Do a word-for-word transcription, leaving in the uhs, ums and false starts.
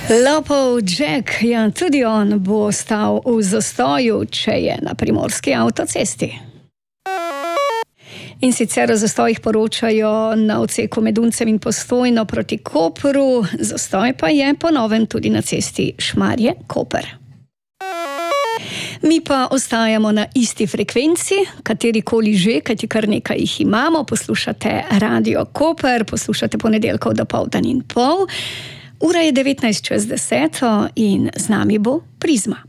Lopov Jack, ja, tudi on bo stal v zastoju, če je na primorski avtocesti. In sicer o zastojih poročajo na odseku med Uncem in Postojno proti Kopru, zastoj pa je po novem tudi na cesti Šmarje-Koper. Mi pa ostajamo na isti frekvenci, katerikoli že, kajti kar nekaj jih imamo. Poslušate Radio Koper, poslušate ponedeljkov do poldan in pol. Ura je devetnajst čez deseto in z nami bo Prizma.